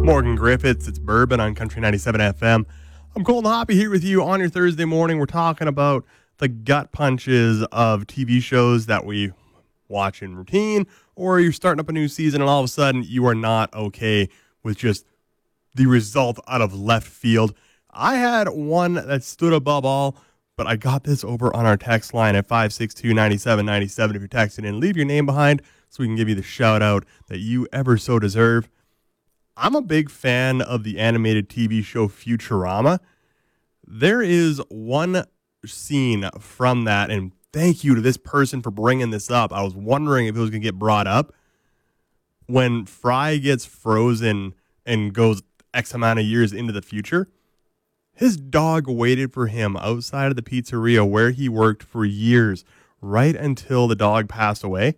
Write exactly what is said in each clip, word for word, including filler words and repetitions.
Morgan Griffiths, it's Bourbon on Country ninety-seven F M. I'm Colton Hoppy here with you on your Thursday morning. We're talking about the gut punches of T V shows that we watch in routine, or you're starting up a new season and all of a sudden you are not okay with just the result out of left field. I had one that stood above all, but I got this over on our text line at five six two, nine seven nine seven. If you're texting in, leave your name behind so we can give you the shout out that you ever so deserve. I'm a big fan of the animated T V show Futurama. There is one scene from that, and thank you to this person for bringing this up. I was wondering if it was going to get brought up. When Fry gets frozen and goes X amount of years into the future, his dog waited for him outside of the pizzeria where he worked for years, right until the dog passed away.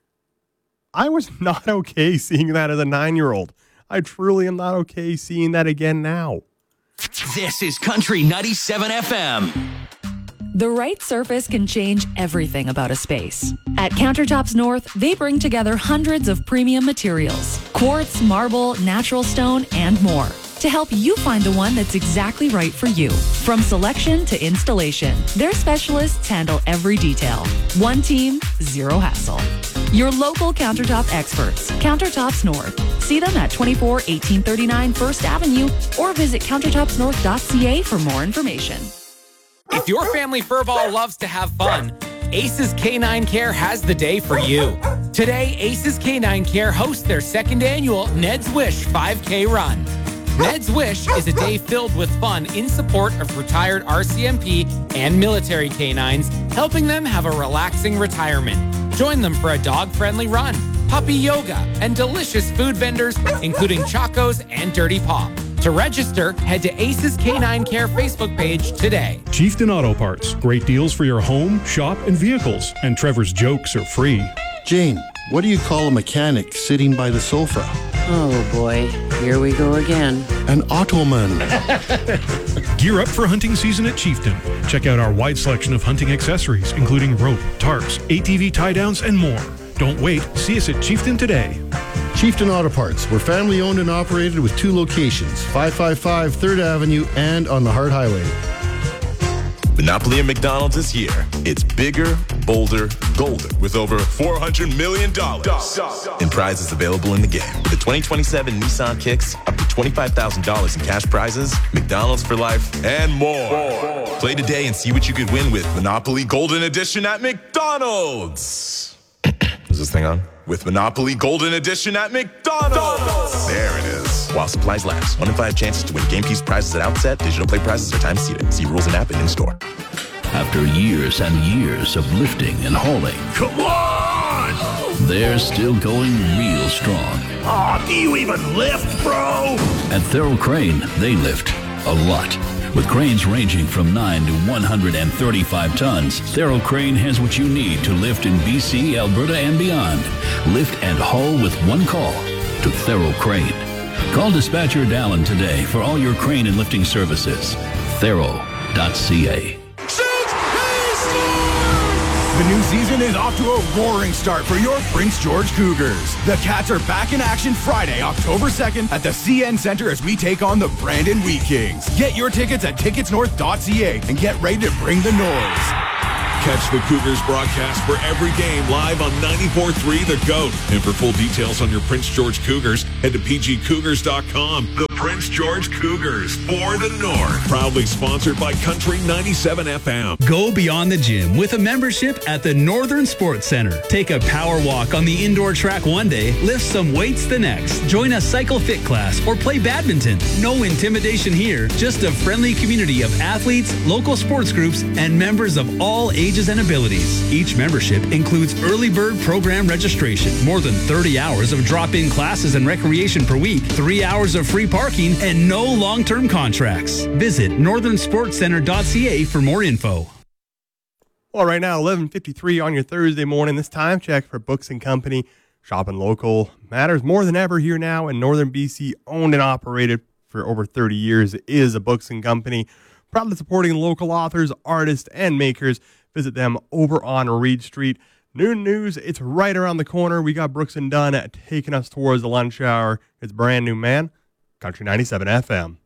I was not okay seeing that as a nine-year-old. I truly am not okay seeing that again now. This is Country ninety-seven F M. The right surface can change everything about a space. At Countertops North, they bring together hundreds of premium materials, quartz, marble, natural stone, and more, to help you find the one that's exactly right for you. From selection to installation, their specialists handle every detail. One team, zero hassle. Your local countertop experts, Countertops North. See them at twenty-four eighteen thirty-nine First Avenue or visit countertops north dot c a for more information. If your family furball loves to have fun, Aces Canine Care has the day for you. Today, Aces Canine Care hosts their second annual Ned's Wish five K run. Ned's Wish is a day filled with fun in support of retired R C M P and military canines, helping them have a relaxing retirement. Join them for a dog-friendly run, puppy yoga, and delicious food vendors, including Chacos and Dirty Pop. To register, head to Aces Canine Care Facebook page today. Chieftain Auto Parts. Great deals for your home, shop, and vehicles. And Trevor's jokes are free. Jane, what do you call a mechanic sitting by the sofa? Oh boy, here we go again. An Ottoman. Gear up for hunting season at Chieftain. Check out our wide selection of hunting accessories, including rope, tarps, A T V tie-downs, and more. Don't wait. See us at Chieftain today. Chieftain Auto Parts. We're family owned and operated with two locations, five five five third Avenue and on the Hart Highway. Monopoly at McDonald's is here. It's bigger, bolder, golden, with over four hundred million dollars in prizes available in the game. With the twenty twenty-seven Nissan Kicks, up to twenty-five thousand dollars in cash prizes, McDonald's for life, and more. Play today and see what you could win with Monopoly Golden Edition at McDonald's. Is this thing on? With Monopoly Golden Edition at McDonald's. There it is. While supplies last. One in five chances to win game piece prizes at outset. Digital play prizes are time seated. See rules and app and in-store. After years and years of lifting and hauling, come on! They're still going real strong. Aw, oh, do you even lift, bro? At Thero Crane, they lift a lot. With cranes ranging from nine to one hundred thirty-five tons, Thero Crane has what you need to lift in B C, Alberta, and beyond. Lift and haul with one call to Thero Crane. Call Dispatcher Dallin today for all your crane and lifting services. Thero dot c a. The new season is off to a roaring start for your Prince George Cougars. The Cats are back in action Friday, October second at the C N Center as we take on the Brandon Wheat Kings. Get your tickets at tickets north dot c a and get ready to bring the noise. Catch the Cougars broadcast for every game live on ninety-four point three The GOAT. And for full details on your Prince George Cougars, head to p g cougars dot com. The Prince George Cougars for the North. Proudly sponsored by Country ninety-seven F M. Go beyond the gym with a membership at the Northern Sports Center. Take a power walk on the indoor track one day, lift some weights the next. Join a cycle fit class or play badminton. No intimidation here, just a friendly community of athletes, local sports groups, and members of all ages and abilities. Each membership includes early bird program registration, more than thirty hours of drop-in classes and recreation per week, three hours of free parking, and no long-term contracts. Visit northern sports center dot c a for more info. Well, right now, eleven fifty-three on your Thursday morning. This time check for Books and Company. Shopping local matters more than ever here now in Northern B C, owned and operated for over thirty years, is a Books and Company. Proudly supporting local authors, artists, and makers. Visit them over on Reed Street. Noon News, it's right around the corner. We got Brooks and Dunn taking us towards the lunch hour. It's brand new, man. Country ninety-seven F M.